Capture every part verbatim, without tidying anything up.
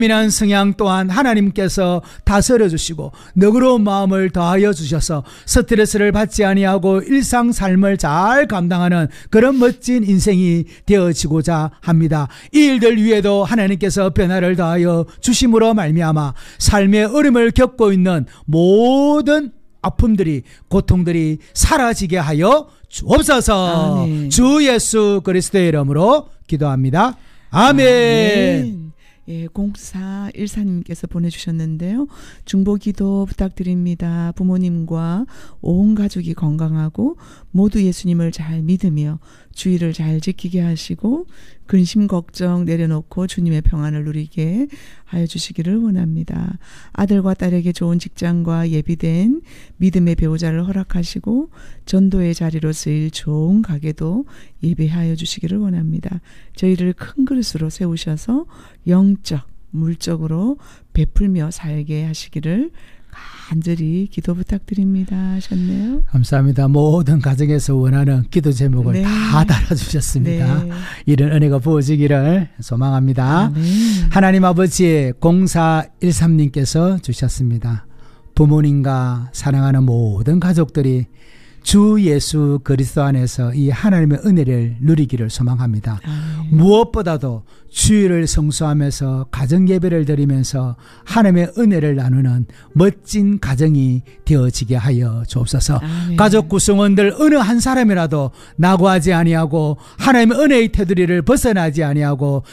민한 성향 또한 하나님께서 다스려 주시고 너그러운 마음을 더하여 주셔서 스트레스를 받지 아니하고 일상 삶을 잘 감당하는 그런 멋진 인생이 되어지고자 합니다. 이 일들 위에도 하나님께서 변화를 더하여 주심으로 말미암아 삶의 어려움을 겪고 있는 모든 아픔들이 고통들이 사라지게 하여 주옵소서. 아멘. 주 예수 그리스도의 이름으로 기도합니다. 아멘. 아멘. 예, 공사일사님께서 보내주셨는데요. 중보기도 부탁드립니다. 부모님과 온 가족이 건강하고 모두 예수님을 잘 믿으며 주의를 잘 지키게 하시고 근심 걱정 내려놓고 주님의 평안을 누리게 하여 주시기를 원합니다. 아들과 딸에게 좋은 직장과 예비된 믿음의 배우자를 허락하시고 전도의 자리로 쓰일 좋은 가게도 예배하여 주시기를 원합니다. 저희를 큰 그릇으로 세우셔서 영적, 물적으로 베풀며 살게 하시기를 간절히 기도 부탁드립니다 하셨네요. 감사합니다. 모든 가정에서 원하는 기도 제목을 네. 다 달아주셨습니다. 네. 이런 은혜가 부어지기를 소망합니다. 아, 네. 하나님 아버지 공사일삼님께서 주셨습니다. 부모님과 사랑하는 모든 가족들이 주 예수 그리스도 안에서 이 하나님의 은혜를 누리기를 소망합니다. 아, 네. 무엇보다도 주일을 성수하면서 가정 예배를 드리면서 하나님의 은혜를 나누는 멋진 가정이 되어지게 하여 주옵소서. 아, 네. 가족 구성원들 어느 한 사람이라도 낙오하지 아니하고 하나님의 은혜의 테두리를 벗어나지 아니하고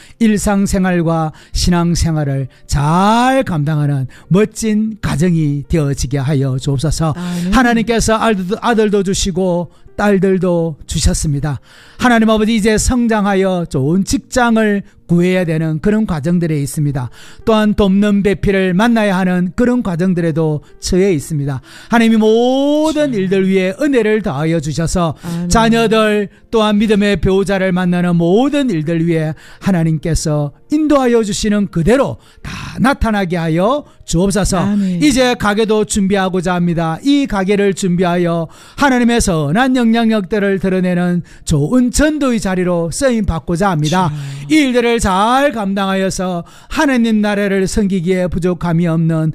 일상생활과 신앙생활을 잘 감당하는 멋진 가정이 되어지게 하여 주옵소서. 아, 네. 하나님께서 아들도, 아들도 주시고 딸들도 주셨습니다. 하나님 아버지 이제 성장하여 좋은 직장을 구해야 되는 그런 과정들에 있습니다. 또한 돕는 배필을 만나야 하는 그런 과정들에도 처해 있습니다. 하나님이 모든 일들 위해 은혜를 더하여 주셔서 아멘. 자녀들 또한 믿음의 배우자를 만나는 모든 일들 위해 하나님께서 인도하여 주시는 그대로 다 나타나게 하여 주옵소서. 아멘. 이제 가게도 준비하고자 합니다. 이 가게를 준비하여 하나님의 선한 영향력들을 드러내는 좋은 전도의 자리로 쓰임 받고자 합니다. 이 일들을 잘 감당하여서 하나님 나라를 섬기기에 부족함이 없는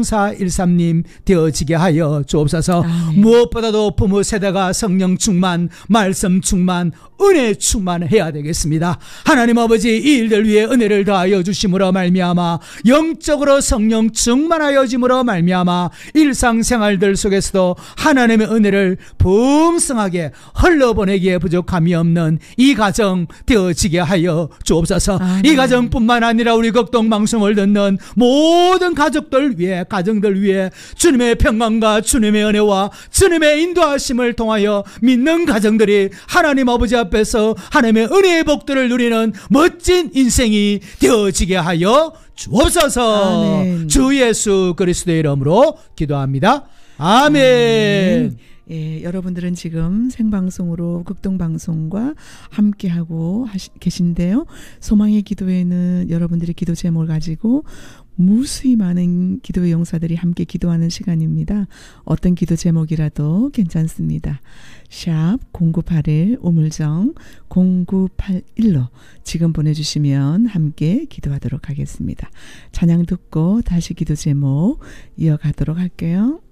공사일삼님 되어지게 하여 주옵소서. 아멘. 무엇보다도 부모 세대가 성령 충만, 말씀 충만, 은혜 충만해야 되겠습니다. 하나님 아버지 이 일들 위해 은혜를 더하여 주심으로 말미암아 영적으로 성령 충만하여짐으로 말미암아 일상생활들 속에서도 하나님의 은혜를 풍성하게 흘러보내기에 부족함이 없는 이 가정 되어지게 하여 주옵소서. 아, 네. 이 가정뿐만 아니라 우리 극동방송을 듣는 모든 가족들 위해 가정들 위해 주님의 평강과 주님의 은혜와 주님의 인도하심을 통하여 믿는 가정들이 하나님 아버지 앞에서 하나님의 은혜의 복들을 누리는 멋진 인생이 되어지게 하여 주옵소서. 아멘. 주 예수 그리스도의 이름으로 기도합니다. 아멘. 아멘. 예, 여러분들은 지금 생방송으로 극동방송과 함께하고 하시, 계신데요. 소망의 기도회는 여러분들의 기도 제목을 가지고 무수히 많은 기도의 용사들이 함께 기도하는 시간입니다. 어떤 기도 제목이라도 괜찮습니다. 샵 공구팔일 우물정 공구팔일로 지금 보내주시면 함께 기도하도록 하겠습니다. 찬양 듣고 다시 기도 제목 이어가도록 할게요.